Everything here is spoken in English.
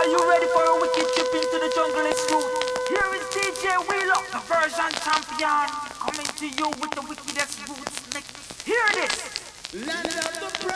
Are you ready for a wicked trip into the jungle? It's root. Here is DJ Wheeler, the version champion, coming to you with the wickedest